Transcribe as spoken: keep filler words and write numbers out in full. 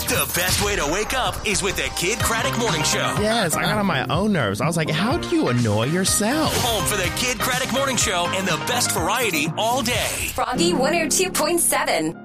The best way to wake up is with the Kid Craddock Morning Show. Yes, I got on my own nerves. I was like, how do you annoy yourself? Home for the Kid Craddock Morning Show and the best variety all day. Froggy one oh two point seven.